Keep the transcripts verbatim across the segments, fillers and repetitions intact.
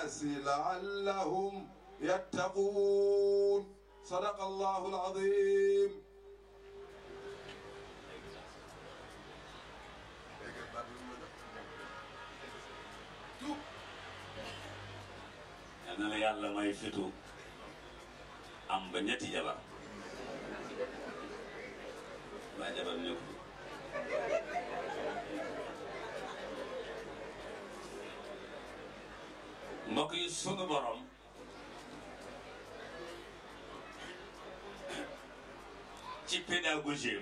الناس لعلهم يتقون صدق الله العظيم. na la yàlla may fitu am ba ñetti jabar ba jabar ñëw mbokk yi sunu borom ci pédagogie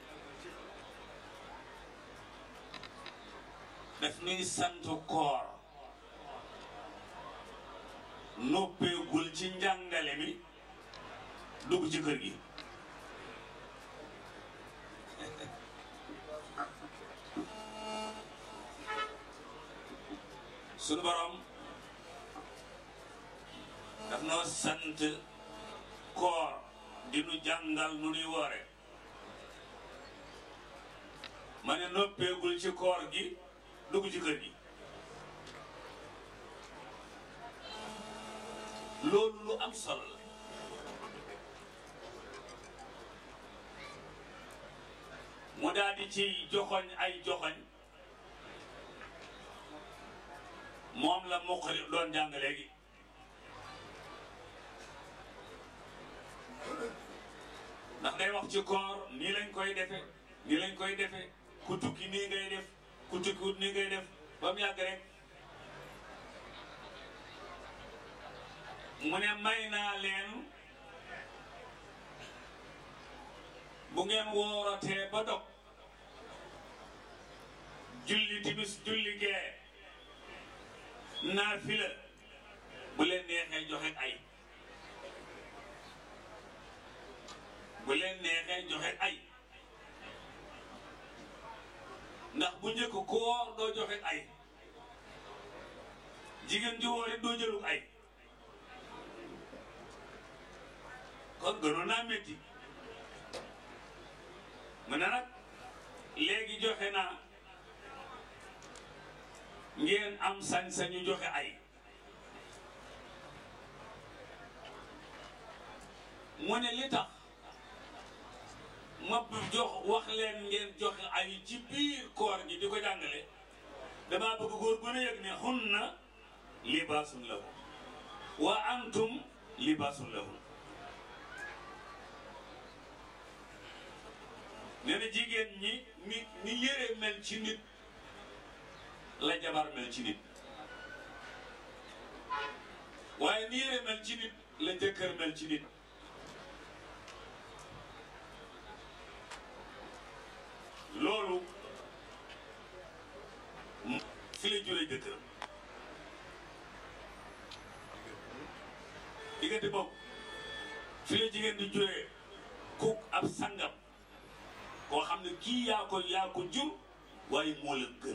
daf ñuy sant koor noppeegul ci njàngale mi dugg ci kër gi sunu borom daf noo sant koor di nu jàngal nu nuy woore ma ne noppeegul ci koor gi dugg ci kër gi loolu lu am solo la mu daal di ci joxoñ ay joxoñ moom la muqri doon jàng léegi ndax day wax ci koor nii lañ koy defe nii lañ koy defe ku tukki nii ngay def ku tukkiwut nii ngay def ba mu yàgg rek mu ne may naa leen bu ngeen wooratee ba dog julli timis julli gee naafila bu leen neexee joxe ay bu leen neexee joxe ay ndax bu njëkk ku woor doo joxe ay jigéen ji woor doo jëlug ay kon gënoon naa métti mu ne nag léegi joxe naa ngeen am sañ-sañu joxe ay mu ne li tax ma jox wax leen ngeen joxe ay ci biir koor gi di ko jàngale damaa bëgg góor gu ne yëg ne hunna libaasun lahum wa antum libaasun lahum nee na jigéen ñi ni ni yére mel ci nit la jabar mel ci nit waaye ni yére mel ci nit la jëkkër mel ci nit loolu fi la juree jëkkëram diggante boobu fi la jigéen di juree ku ab sangam koo xam ne kii yaa ko yaa ko jur waaye moo la gën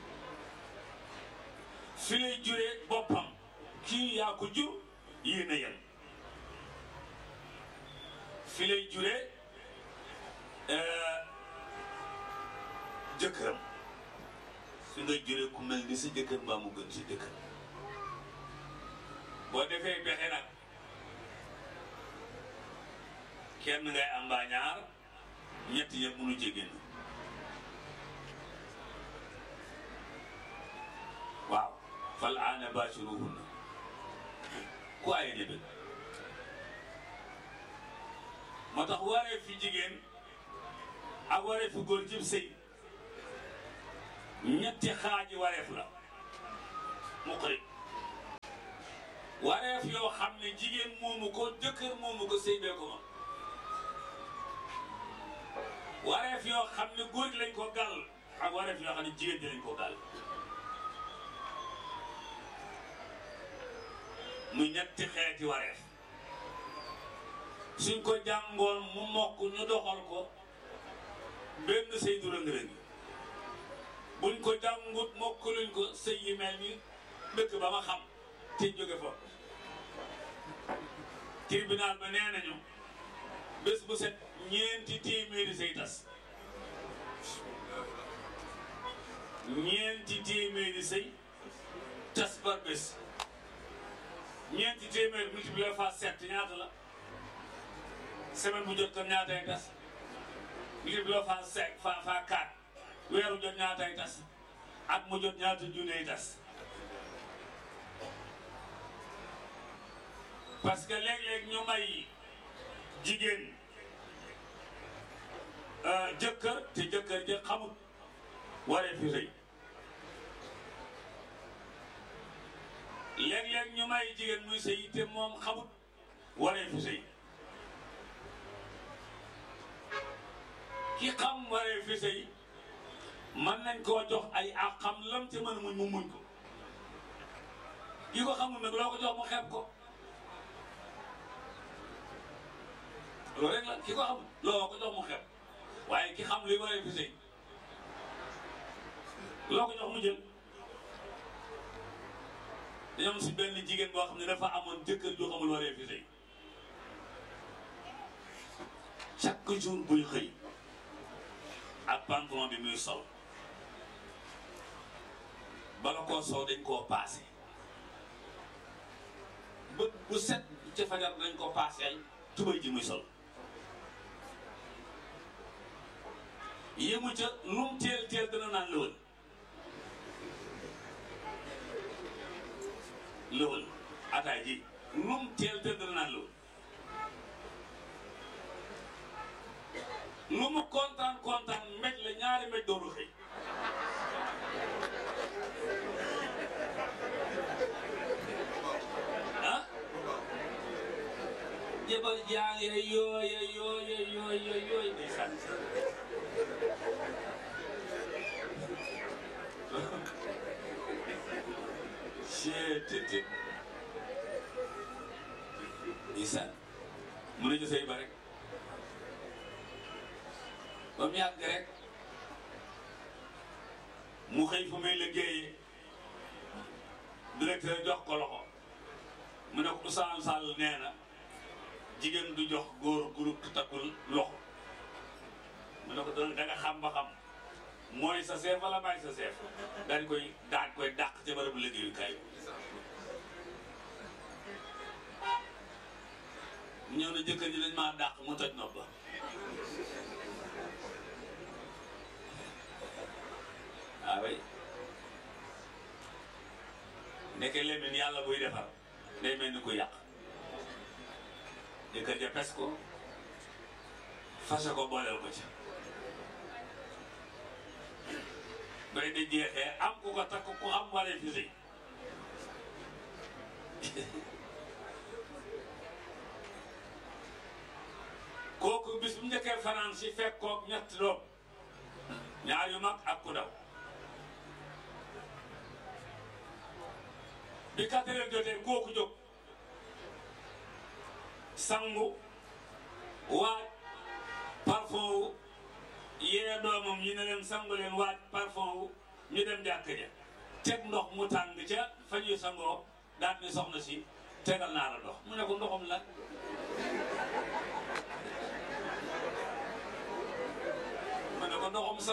fi lay juree boppam kii yaa ko jur yéen a yem fi lay juree jëkkëram fi nga juree ku mel ni sa jëkkër mbaa mu gën si jëkkër boo defee pexe nag kenn ngay am mbaa ñaar ñett yëpp mënu ci génn waaw fal aana baashiruhunna ku ay débét moo tax waree fi jigéen ak waree fi góor cib sëy ñetti xaaji wareef la muqri wareef yoo xam ne jigéen moomu ko jëkkër moomu ko sëy bee ko ma wareef yoo xam ne góor gi lañ ko gàll ak wareef yoo xam ne jigéen ji lañ ko gàll mu ñetti xeeti wareef suñ ko jàngoon mu mokk ñu doxal ko benn sëy du rëng-rëng buñ ko jàngut mokk luñ ko sëy yi mel ni dëkk ba ma xam te jóge fa tribunal ba nee nañu bés bu set ñeenti téeméeri sëy tas ñeenti téeméeri sëy tas par bés ñeenti téeméer multiplié par sept ñaata la semaine bu jot kon ñaatay tas multiplié par cinq par par quatre weeru jot ñaatay tas at mu jot ñaata junney tas parce que léeg-léeg ñu may jigéen jëkkër te jëkkër ji xamut waree fi sëy léeg-léeg ñu may jigéen muy sëy te moom xamut waree fi sëy ki xam waree fi sëy mën nañ koo jox ay ak xam lam te mën muñ mu muñ ko ki ko xamul nag loo ko jox mu xeeb ko loolu rek la ki ko xamul loo ko jox mu xeeb waaye ki xam li waree fi sëy loo ko jox mu jël dañoo am si benn jigéen boo xam ne dafa amoon jëkkër joo xamul waree fi sëy chaque jour buy xëy ak pantalon bi muy sol bala koo sol dañ koo paase bët bu set ca fajar dañ ko paase ay tubay ji muy sol yéemu ca lum teel teel dana naan lëwal lëwal ataay ji lum teel teel dana naan lëwal lu mu kontaan kontaan mbéj la ñaari mbéj dooru xëy ah jëbal jaan ye yooye yooye yooye yooye day sànni cettt di sànni mu ne sëy ba rek ba mu yàgg rek mu xëy fu muy liggéeyee directeur jox ko loxo mu ne ko Ousmane Sall nee na jigéen du jox góor groupe takkul loxo mu ne ko da nga xam ba xam mooy sa chef wala maay sa chef dañ koy daan koy dàq ca barabu liggéeyukaay ñëw na jëkkër ji dañ maa dàq mu toj nopp ba ah oui nekkee lemin yàlla buy defar day mel ni ku yàq jëkkër ja pes ko fase ko booleel ko ca doy di jeexee am ku ko takk ku am waree fi sëy kooku bis bu njëkkee fanaan si fekk koog ñett doom ñaar yu mag ak ku daw bi quatre heures jotee kooku jóg sangu waaj parfum wu yee doomam yi ne leen sangu leen waaj parfum wu ñu dem jàkk ja teg ndox mu tàng ca fa ñuy sangoo daal ni soxna si tegal naa la ndox mu ne ko ndoxam lan mu ne ko ndoxam